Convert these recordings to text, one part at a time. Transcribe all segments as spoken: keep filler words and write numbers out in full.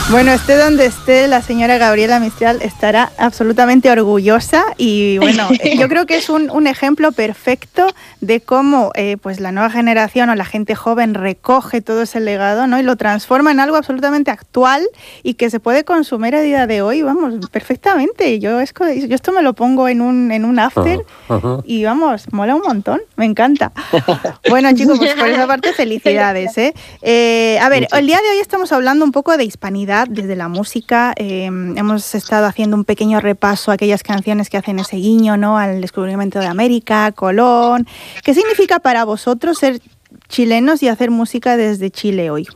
Bueno, esté donde esté, la señora Gabriela Mistral estará absolutamente orgullosa y bueno, yo creo que es un, un ejemplo perfecto de cómo eh, pues la nueva generación o la gente joven recoge todo ese legado, ¿no? Y lo transforma en algo absolutamente actual y que se puede consumir a día de hoy, vamos, perfectamente. Yo, es, yo esto me lo pongo en un, en un after uh-huh, uh-huh. y vamos, mola un montón, me encanta. Bueno, chicos, pues por esa parte felicidades, ¿eh? eh a ver, el día de hoy estamos hablando un poco de hispanidad desde la música. Eh, hemos estado haciendo un pequeño repaso a aquellas canciones que hacen ese guiño, ¿no?, al descubrimiento de América, Colón. ¿Qué significa para vosotros ser chilenos y hacer música desde Chile hoy?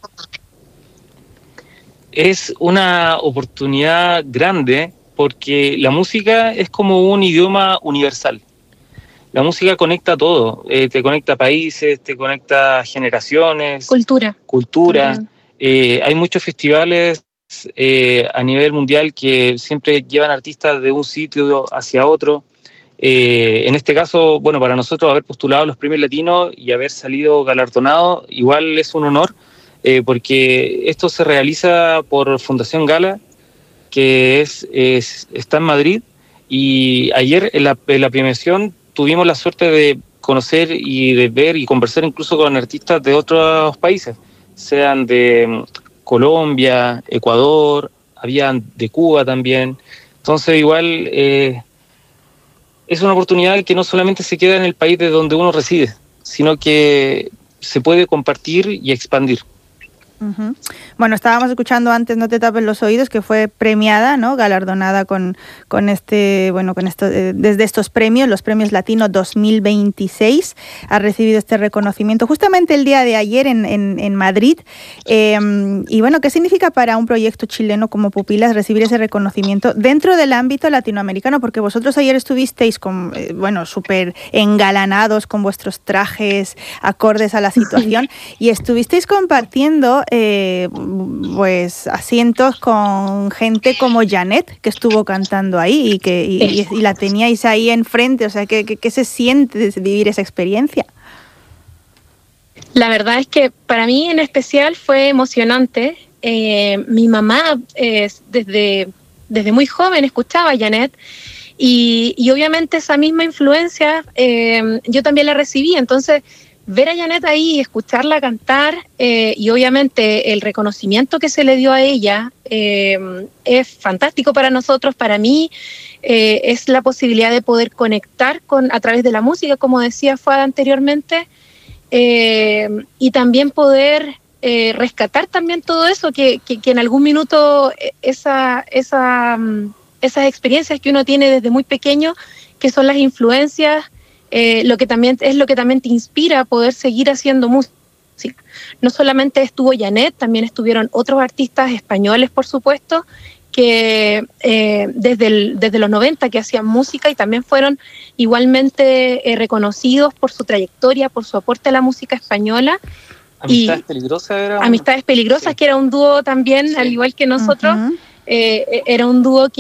Es una oportunidad grande porque la música es como un idioma universal. La música conecta todo, eh, te conecta países, te conecta generaciones. Cultura. Cultura. Uh-huh. Eh, hay muchos festivales eh, a nivel mundial que siempre llevan artistas de un sitio hacia otro. Eh, en este caso, bueno, para nosotros haber postulado a los premios latinos y haber salido galardonado, igual es un honor, eh, porque esto se realiza por Fundación Gala, que es, es está en Madrid, y ayer en la, en la premiación tuvimos la suerte de conocer y de ver y conversar incluso con artistas de otros países, sean de Colombia, Ecuador, habían de Cuba también. Entonces igual eh, es una oportunidad que no solamente se queda en el país de donde uno reside, sino que se puede compartir y expandir. Uh-huh. Bueno, estábamos escuchando antes No te tapes los oídos, que fue premiada, ¿no?, galardonada con, con este, bueno, con esto, eh, desde estos premios, los Premios Latinos dos mil veintiséis, ha recibido este reconocimiento justamente el día de ayer en, en, en Madrid. Eh, y bueno, ¿qué significa para un proyecto chileno como Pupilas recibir ese reconocimiento dentro del ámbito latinoamericano? Porque vosotros ayer estuvisteis con, eh, bueno, súper engalanados con vuestros trajes acordes a la situación y estuvisteis compartiendo Eh, pues asientos con gente como Janet, que estuvo cantando ahí y que y, y, y la teníais ahí enfrente. O sea, ¿qué, qué, qué se siente vivir esa experiencia? La verdad es que para mí en especial fue emocionante. Eh, mi mamá eh, desde, desde muy joven escuchaba a Janet y, y obviamente esa misma influencia eh, yo también la recibí. Entonces ver a Janet ahí y escucharla cantar eh, y obviamente el reconocimiento que se le dio a ella eh, es fantástico para nosotros. Para mí eh, es la posibilidad de poder conectar con, a través de la música, como decía Fuad anteriormente, eh, y también poder eh, rescatar también todo eso, que, que, que en algún minuto esa, esa, esas experiencias que uno tiene desde muy pequeño, que son las influencias, Eh, lo que también es lo que también te inspira a poder seguir haciendo música. No solamente estuvo Janet, también estuvieron otros artistas españoles, por supuesto, que eh, desde, el, desde los noventa que hacían música y también fueron igualmente eh, reconocidos por su trayectoria, por su aporte a la música española. Amistades Peligrosas era un... Amistades Peligrosas, sí, que era un dúo también, sí, al igual que nosotros, uh-huh. eh, era un dúo que